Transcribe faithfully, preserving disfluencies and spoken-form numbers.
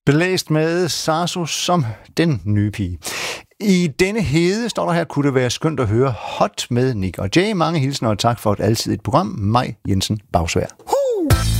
Blæst med Sarso som den nye pige. I denne hede, står der her, kunne det være skønt at høre Hot med Nick og Jay. Mange hilsner og tak for et altid et program. Maj Jensen Bagsvær.